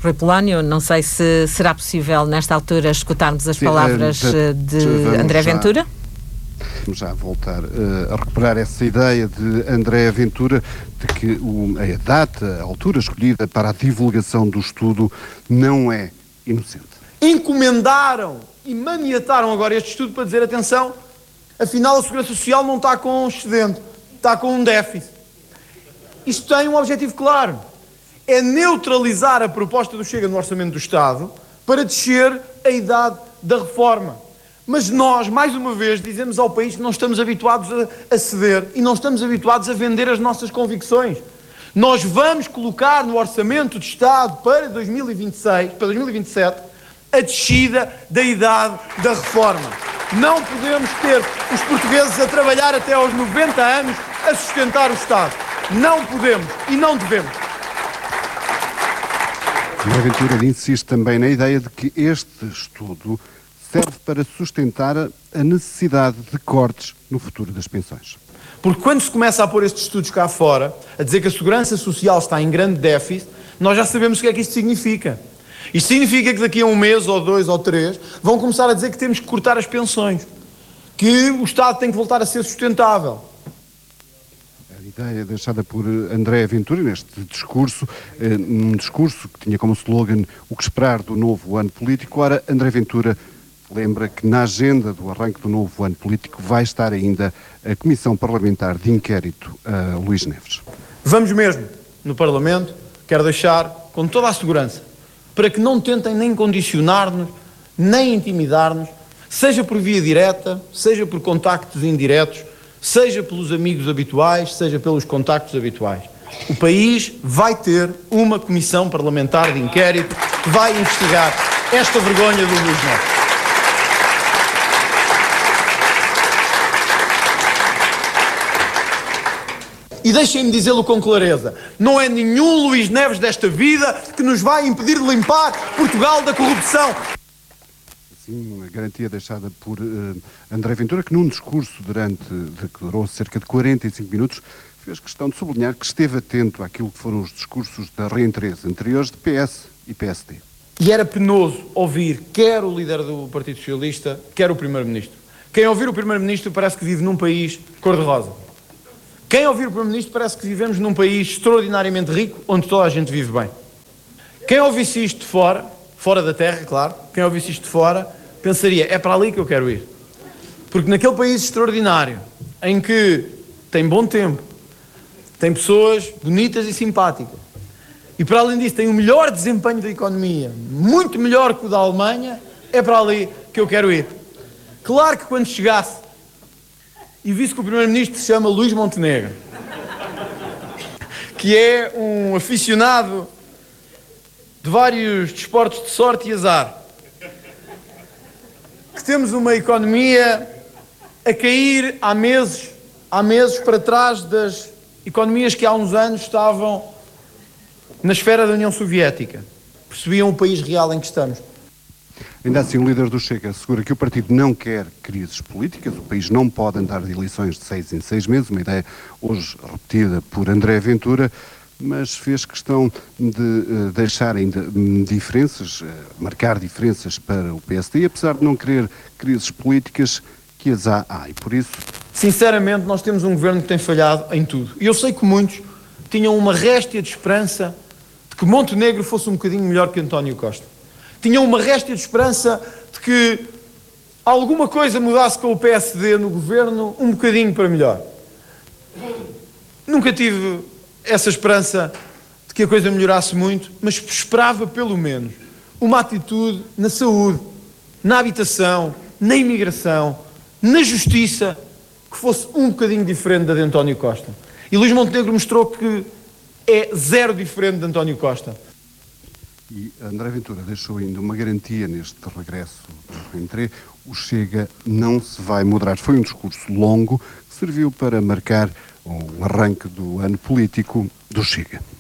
Rui Polónio, não sei se será possível, nesta altura, escutarmos as palavras de André Ventura. Vamos já voltar a recuperar essa ideia de André Ventura de que a data, a altura escolhida para a divulgação do estudo não é inocente. Encomendaram e maniataram agora este estudo para dizer, atenção, afinal a Segurança Social não está com um excedente, está com um déficit. Isto tem um objetivo claro, é neutralizar a proposta do Chega no Orçamento do Estado para descer a idade da reforma. Mas nós, mais uma vez, dizemos ao país que não estamos habituados a ceder e não estamos habituados a vender as nossas convicções. Nós vamos colocar no Orçamento de Estado para 2026, para 2027, a descida da idade da reforma. Não podemos ter os portugueses a trabalhar até aos 90 anos a sustentar o Estado. Não podemos e não devemos. André Ventura insiste também na ideia de que este estudo serve para sustentar a necessidade de cortes no futuro das pensões. Porque quando se começa a pôr estes estudos cá fora, a dizer que a Segurança Social está em grande déficit, nós já sabemos o que é que isto significa. Isto significa que daqui a um mês, ou 2, ou 3, vão começar a dizer que temos que cortar as pensões, que o Estado tem que voltar a ser sustentável. A ideia deixada por André Ventura neste discurso, um discurso que tinha como slogan o que esperar do novo ano político. Ora, André Ventura lembra que na agenda do arranque do novo ano político vai estar ainda a Comissão Parlamentar de Inquérito a Luís Neves. Vamos mesmo, no Parlamento, quero deixar com toda a segurança, para que não tentem nem condicionar-nos, nem intimidar-nos, seja por via direta, seja por contactos indiretos, seja pelos amigos habituais, seja pelos contactos habituais. O país vai ter uma Comissão Parlamentar de Inquérito que vai investigar esta vergonha do Luís Neves. E deixem-me dizê-lo com clareza, não é nenhum Luís Neves desta vida que nos vai impedir de limpar Portugal da corrupção. Sim, uma garantia deixada por André Ventura, que num discurso que durou cerca de 45 minutos, fez questão de sublinhar que esteve atento àquilo que foram os discursos da reentreza anteriores de PS e PSD. E era penoso ouvir quer o líder do Partido Socialista, quer o Primeiro-Ministro. Quem ouvir o Primeiro-Ministro parece que vive num país cor-de-rosa. Quem ouvir o Primeiro-Ministro parece que vivemos num país extraordinariamente rico, onde toda a gente vive bem. Quem ouvisse isto de fora, fora da terra, claro, quem ouvisse isto de fora, pensaria, é para ali que eu quero ir. Porque naquele país extraordinário, em que tem bom tempo, tem pessoas bonitas e simpáticas, e para além disso tem o melhor desempenho da economia, muito melhor que o da Alemanha, é para ali que eu quero ir. Claro que quando chegasse e visse que o Primeiro-Ministro se chama Luís Montenegro, que é um aficionado de vários desportos de sorte e azar, que temos uma economia a cair há meses para trás das economias que há uns anos estavam na esfera da União Soviética. Percebiam o país real em que estamos. Ainda assim, o líder do Chega assegura que o partido não quer crises políticas, o país não pode andar de eleições de 6 em 6 meses, uma ideia hoje repetida por André Ventura, mas fez questão de deixar ainda diferenças, marcar diferenças para o PSD, e apesar de não querer crises políticas, que as há, e por isso... Sinceramente, nós temos um governo que tem falhado em tudo. E eu sei que muitos tinham uma réstia de esperança de que Montenegro fosse um bocadinho melhor que António Costa. Tinham uma réstia de esperança de que alguma coisa mudasse com o PSD no governo um bocadinho para melhor. Nunca tive essa esperança de que a coisa melhorasse muito, mas esperava pelo menos uma atitude na saúde, na habitação, na imigração, na justiça, que fosse um bocadinho diferente da de António Costa. E Luís Montenegro mostrou que é zero diferente de António Costa. E André Ventura deixou ainda uma garantia neste regresso do reentré: o Chega não se vai moderar. Foi um discurso longo que serviu para marcar o arranque do ano político do Chega.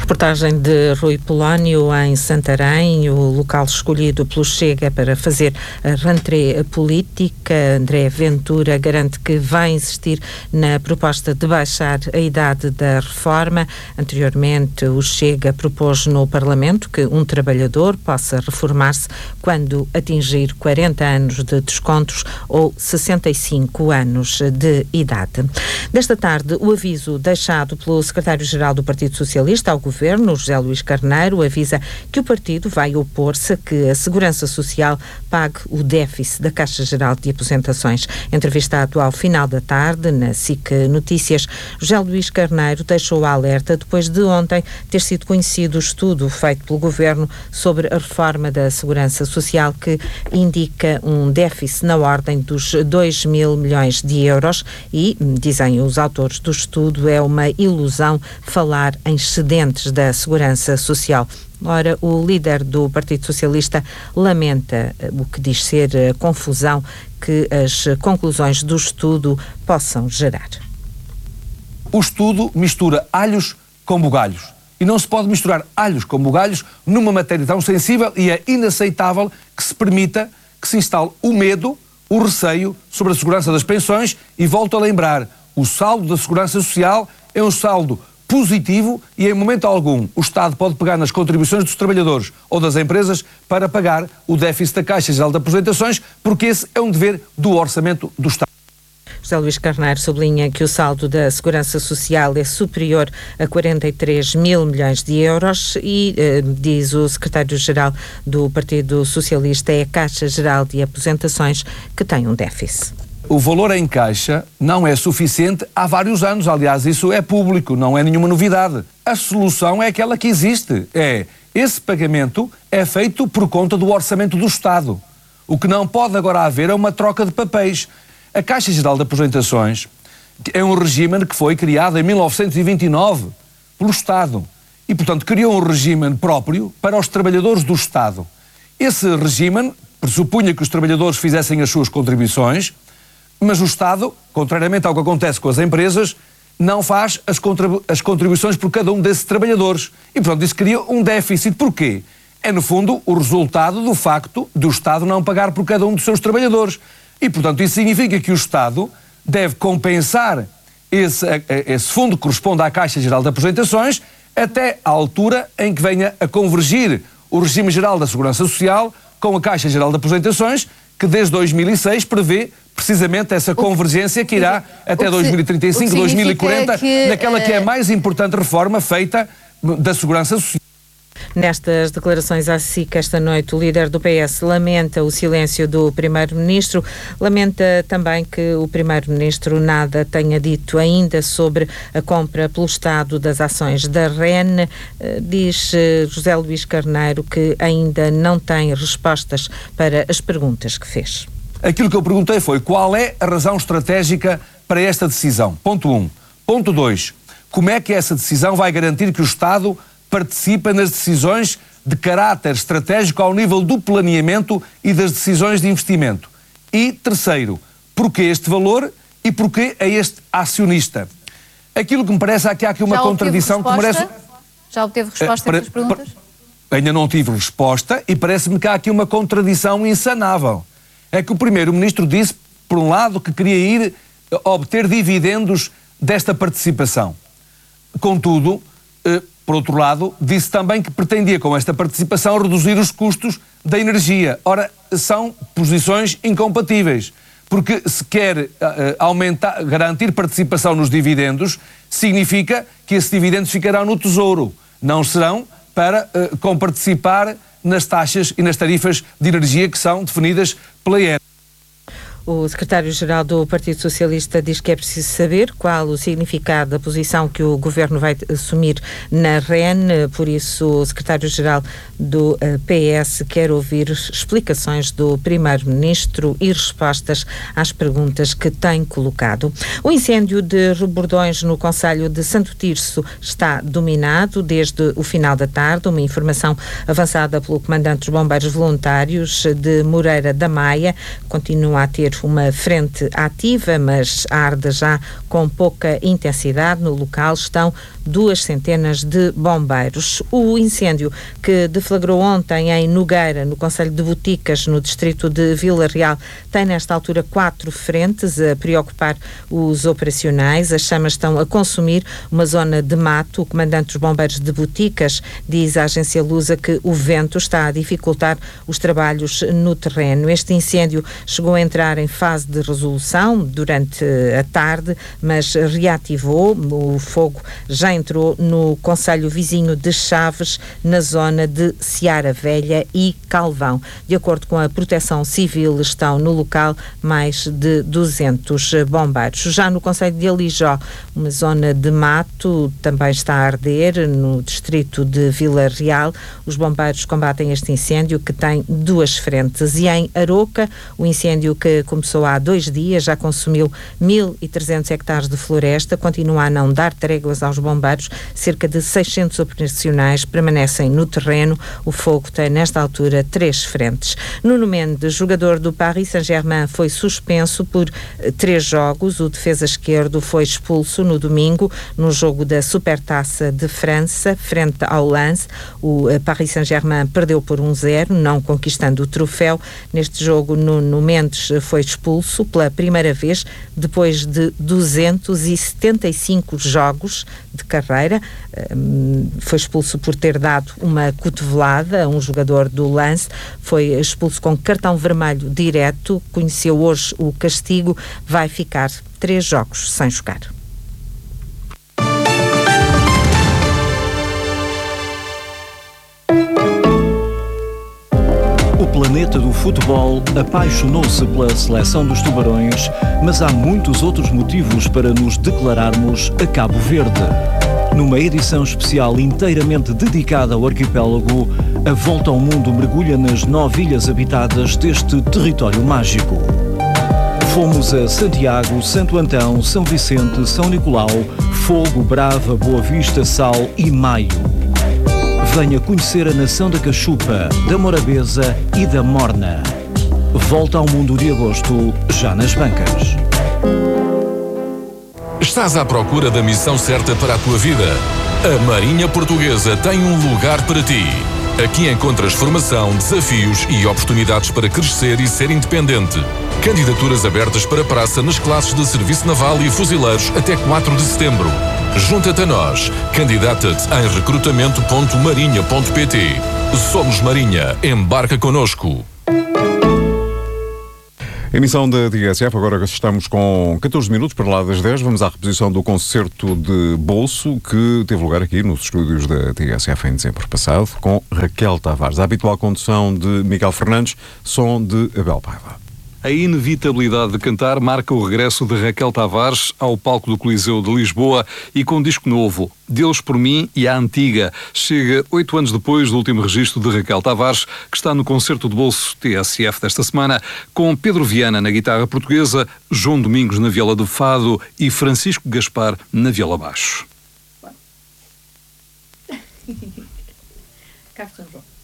Reportagem de Rui Polónio em Santarém, o local escolhido pelo Chega para fazer a rentrée política. André Ventura garante que vai insistir na proposta de baixar a idade da reforma. Anteriormente, o Chega propôs no Parlamento que um trabalhador possa reformar-se quando atingir 40 anos de descontos ou 65 anos de idade. Desta tarde, o aviso deixado pelo secretário-geral do Partido Socialista ao Governo, José Luís Carneiro, avisa que o partido vai opor-se a que a Segurança Social pague o déficit da Caixa Geral de Aposentações. Entrevistado ao final da tarde na SIC Notícias, José Luís Carneiro deixou a alerta depois de ontem ter sido conhecido o estudo feito pelo Governo sobre a reforma da Segurança Social que indica um déficit na ordem dos 2 mil milhões de euros e, dizem os autores do estudo, é uma ilusão falar em excedentes da Segurança Social. Ora, o líder do Partido Socialista lamenta o que diz ser a confusão que as conclusões do estudo possam gerar. O estudo mistura alhos com bugalhos. E não se pode misturar alhos com bugalhos numa matéria tão sensível e é inaceitável que se permita que se instale o medo, o receio sobre a segurança das pensões e volto a lembrar, o saldo da Segurança Social é um saldo positivo e em momento algum o Estado pode pegar nas contribuições dos trabalhadores ou das empresas para pagar o déficit da Caixa Geral de Aposentações, porque esse é um dever do orçamento do Estado. José Luís Carneiro sublinha que o saldo da Segurança Social é superior a 43 mil milhões de euros e, diz o secretário-geral do Partido Socialista, é a Caixa Geral de Aposentações que tem um déficit. O valor em caixa não é suficiente há vários anos, aliás, isso é público, não é nenhuma novidade. A solução é aquela que existe, esse pagamento é feito por conta do orçamento do Estado. O que não pode agora haver é uma troca de papéis. A Caixa Geral de Aposentações é um regime que foi criado em 1929 pelo Estado e, portanto, criou um regime próprio para os trabalhadores do Estado. Esse regime pressupunha que os trabalhadores fizessem as suas contribuições, mas o Estado, contrariamente ao que acontece com as empresas, não faz as contribuições por cada um desses trabalhadores. E, portanto, isso cria um déficit. Porquê? É, no fundo, o resultado do facto de o Estado não pagar por cada um dos seus trabalhadores. E, portanto, isso significa que o Estado deve compensar esse fundo que corresponde à Caixa Geral de Aposentações até à altura em que venha a convergir o regime geral da Segurança Social com a Caixa Geral de Aposentações, que desde 2006 prevê precisamente essa convergência que irá até 2035, 2040, naquela que é a mais importante reforma feita da Segurança Social. Nestas declarações à SIC esta noite, o líder do PS lamenta o silêncio do Primeiro-Ministro, lamenta também que o Primeiro-Ministro nada tenha dito ainda sobre a compra pelo Estado das ações da REN. Diz José Luís Carneiro que ainda não tem respostas para as perguntas que fez. Aquilo que eu perguntei foi qual é a razão estratégica para esta decisão. Ponto 1. Ponto 2. Como é que essa decisão vai garantir que o Estado participa nas decisões de caráter estratégico ao nível do planeamento e das decisões de investimento? E terceiro, porquê este valor e porquê é este acionista? Aquilo que me parece é que há aqui uma contradição que merece... Já obteve resposta a estas perguntas? Ainda não tive resposta e parece-me que há aqui uma contradição insanável. É que o Primeiro-Ministro disse, por um lado, que queria ir obter dividendos desta participação. Contudo, por outro lado, disse também que pretendia, com esta participação, reduzir os custos da energia. Ora, são posições incompatíveis, porque se quer garantir participação nos dividendos, significa que esses dividendos ficarão no Tesouro, não serão para comparticipar nas taxas e nas tarifas de energia que são definidas pela IER. O secretário-geral do Partido Socialista diz que é preciso saber qual o significado da posição que o Governo vai assumir na REN, por isso o secretário-geral do PS quer ouvir explicações do Primeiro-Ministro e respostas às perguntas que tem colocado. O incêndio de Rebordões no concelho de Santo Tirso está dominado desde o final da tarde, uma informação avançada pelo comandante dos Bombeiros Voluntários de Moreira da Maia. Continua a ter uma frente ativa, mas arde já com pouca intensidade. No local estão 200 de bombeiros. O incêndio que deflagrou ontem em Nogueira, no concelho de Boticas, no distrito de Vila Real, tem nesta altura 4 frentes a preocupar os operacionais. As chamas estão a consumir uma zona de mato. O comandante dos bombeiros de Boticas diz à agência Lusa que o vento está a dificultar os trabalhos no terreno. Este incêndio chegou a entrar em fase de resolução durante a tarde, mas reativou. O fogo já entrou no concelho vizinho de Chaves, na zona de Seara Velha e Calvão. De acordo com a Proteção Civil, estão no local mais de 200 bombeiros. Já no concelho de Alijó, uma zona de mato também está a arder, no distrito de Vila Real. Os bombeiros combatem este incêndio, que tem 2 frentes. E em Aroca, o incêndio que começou há 2 dias já consumiu 1.300 hectares de floresta, continua a não dar tréguas aos bombeiros. Cerca de 600 operacionais permanecem no terreno. O fogo tem, nesta altura, 3 frentes. Nuno Mendes, jogador do Paris Saint-Germain, foi suspenso por 3 jogos. O defesa esquerdo foi expulso no domingo, no jogo da Supertaça de França, frente ao Lens. O Paris Saint-Germain perdeu por 1-0, não conquistando o troféu. Neste jogo, Nuno Mendes foi expulso pela primeira vez depois de 275 jogos de carreira. Foi expulso por ter dado uma cotovelada a um jogador do Lens. Foi expulso com cartão vermelho direto. Conheceu hoje o castigo. Vai ficar 3 jogos sem jogar. O planeta do futebol apaixonou-se pela seleção dos Tubarões, mas há muitos outros motivos para nos declararmos a Cabo Verde. Numa edição especial inteiramente dedicada ao arquipélago, a Volta ao Mundo mergulha nas 9 ilhas habitadas deste território mágico. Fomos a Santiago, Santo Antão, São Vicente, São Nicolau, Fogo, Brava, Boa Vista, Sal e Maio. Venha conhecer a nação da Cachupa, da Morabeza e da Morna. Volta ao Mundo de agosto, já nas bancas. Estás à procura da missão certa para a tua vida? A Marinha Portuguesa tem um lugar para ti. Aqui encontras formação, desafios e oportunidades para crescer e ser independente. Candidaturas abertas para praça nas classes de Serviço Naval e Fuzileiros até 4 de setembro. Junta-te a nós. Candidata-te em recrutamento.marinha.pt. Somos Marinha. Embarca connosco. Emissão da TSF, agora estamos com 14 minutos para lá das 10. Vamos à reposição do concerto de bolso que teve lugar aqui nos estúdios da TSF em dezembro passado, com Raquel Tavares. A habitual condução de Miguel Fernandes, som de Abel Paiva. A inevitabilidade de cantar marca o regresso de Raquel Tavares ao palco do Coliseu de Lisboa e com um disco novo, Deus por Mim e a Antiga. Chega 8 anos depois do último registro de Raquel Tavares, que está no concerto de bolso TSF desta semana, com Pedro Viana na guitarra portuguesa, João Domingos na viola de fado e Francisco Gaspar na viola baixo. Cá está, João.